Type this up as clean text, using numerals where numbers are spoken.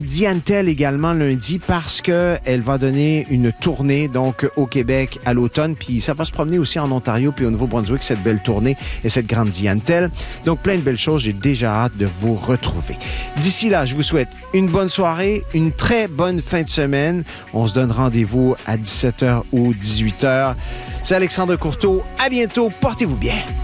Diane-Telle également lundi parce qu'elle va donner une tournée donc au Québec à l'automne, puis ça va se promener aussi en Ontario puis au Nouveau-Brunswick, cette belle tournée et cette grande Diane-Telle. Donc plein de belles choses, j'ai déjà hâte de vous retrouver. D'ici là, je vous souhaite une bonne soirée, une très bonne fin de semaine. On se donne rendez-vous à 17h ou 18h. C'est Alexandre Courteau, à bientôt, portez-vous bien.